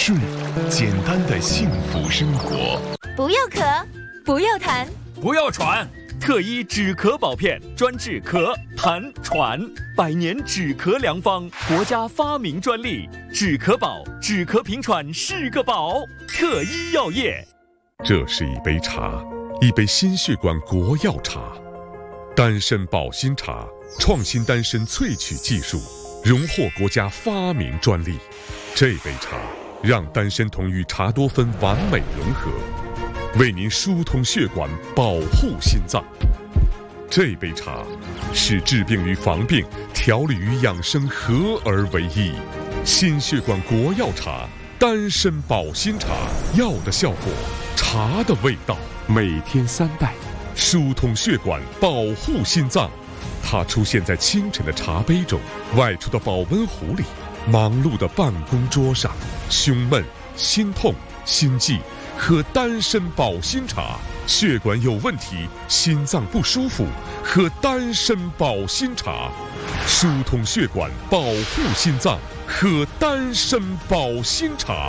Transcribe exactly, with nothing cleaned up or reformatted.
顺，简单的幸福生活。 不要咳，不要痰， 不要喘。特医止咳宝片，专治咳、痰、喘，百年止咳良方，国家发明专利。止咳宝，止咳平喘是个宝。特医药业。 这是一杯茶，一杯心血管国药茶，丹参保心茶，创新丹参萃取技术，荣获国家发明专利。这杯茶让丹参酮与茶多酚完美融合，为您疏通血管，保护心脏。这杯茶使治病与防病、调理与养生合而为一。心血管国药茶，丹参保心茶，药的效果，茶的味道。每天三袋，疏通血管，保护心脏。它出现在清晨的茶杯中，外出的保温壶里，忙碌的办公桌上。胸闷、心痛、心悸，喝丹参保心茶；血管有问题，心脏不舒服，喝丹参保心茶；疏通血管，保护心脏，喝丹参保心茶。